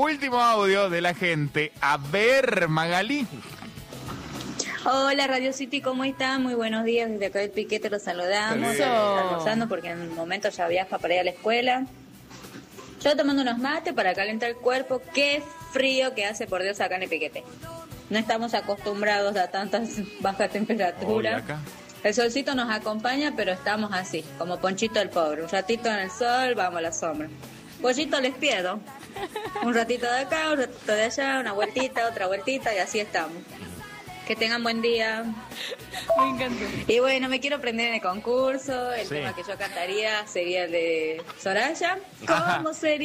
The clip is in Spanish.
último audio de la gente. A ver, Magalí. Hola Radio City, ¿cómo están? Muy buenos días, desde acá del Piquete los saludamos. Eso. Almorzando porque en un momento ya viaja para ir a la escuela. Yo tomando unos mates para calentar el cuerpo. Qué frío que hace, por Dios, acá en el Piquete. No estamos acostumbrados a tantas bajas temperaturas. El solcito nos acompaña, pero estamos así, como Ponchito el pobre. Un ratito en el sol, vamos a la sombra. Pollito les pierdo. Un ratito de acá, un ratito de allá, una vueltita, otra vueltita y así estamos. Que tengan buen día. Me encantó. Y bueno, me quiero prender en el concurso. El Sí. tema que yo cantaría sería el de Soraya. Ajá. ¿Cómo sería?